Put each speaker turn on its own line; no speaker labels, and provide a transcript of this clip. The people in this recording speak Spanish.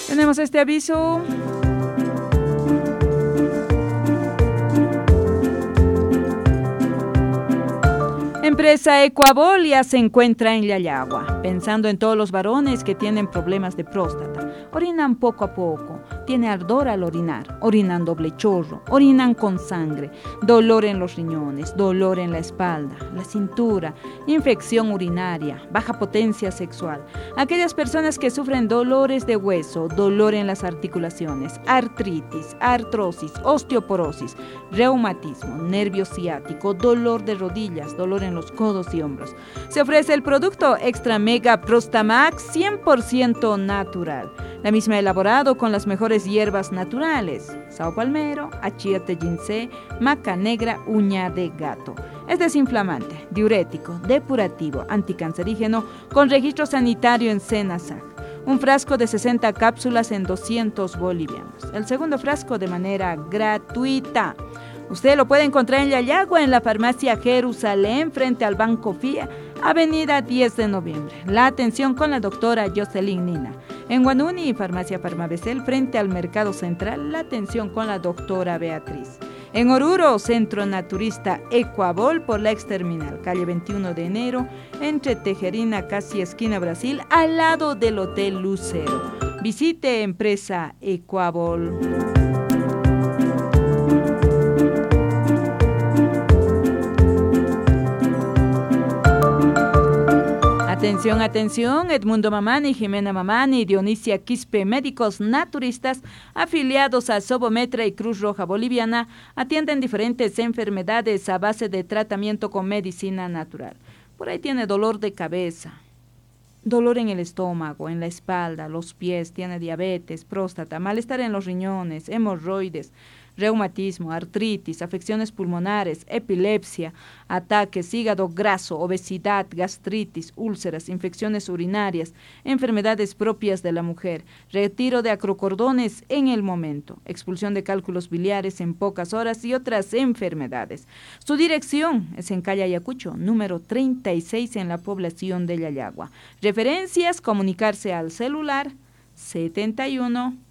Tenemos este aviso. Empresa Ecuabol ya se encuentra en Yayagua, pensando en todos los varones que tienen problemas de próstata. Orinan poco a poco, tiene ardor al orinar, orinan doble chorro, orinan con sangre, dolor en los riñones, dolor en la espalda, la cintura, infección urinaria, baja potencia sexual. Aquellas personas que sufren dolores de hueso, dolor en las articulaciones, artritis, artrosis, osteoporosis, reumatismo, nervio ciático, dolor de rodillas, dolor en los codos y hombros. Se ofrece el producto Extra Mega Prostamax 100% natural. La misma elaborado con las mejores hierbas naturales: sao palmero, achiote ginseng, maca negra, uña de gato. Es desinflamante, diurético, depurativo, anticancerígeno, con registro sanitario en Senasac. Un frasco de 60 cápsulas en 200 bolivianos. El segundo frasco de manera gratuita. Usted lo puede encontrar en Yayagua, en la farmacia Jerusalén, frente al Banco FIA, avenida 10 de noviembre. La atención con la doctora Jocelyn Nina. En Guanuni, farmacia Farmabecel, frente al Mercado Central, la atención con la doctora Beatriz. En Oruro, Centro Naturista Ecuabol, por la exterminal, calle 21 de enero, entre Tejerina, casi esquina Brasil, al lado del Hotel Lucero. Visite Empresa Ecuabol. Atención, atención, Edmundo Mamani, Jimena Mamani y Dionisia Quispe, médicos naturistas afiliados a Sobometra y Cruz Roja Boliviana, atienden diferentes enfermedades a base de tratamiento con medicina natural. Por ahí tiene dolor de cabeza, dolor en el estómago, en la espalda, los pies, tiene diabetes, próstata, malestar en los riñones, hemorroides, reumatismo, artritis, afecciones pulmonares, epilepsia, ataques, hígado graso, obesidad, gastritis, úlceras, infecciones urinarias, enfermedades propias de la mujer, retiro de acrocordones en el momento, expulsión de cálculos biliares en pocas horas y otras enfermedades. Su dirección es en calle Ayacucho, número 36 en la población de Yayagua. Referencias, comunicarse al celular 71